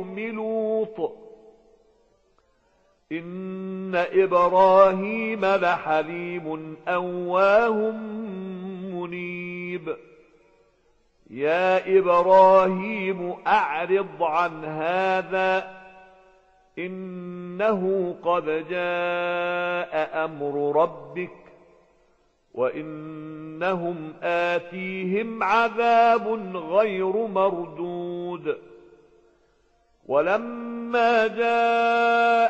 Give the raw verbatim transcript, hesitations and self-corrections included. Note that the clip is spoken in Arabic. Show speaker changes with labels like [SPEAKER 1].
[SPEAKER 1] لوط إن إبراهيم لحليم أواه منيب يا إبراهيم أعرض عن هذا إنه قد جاء أمر ربك وإنهم آتيهم عذاب غير مردود ولما جاء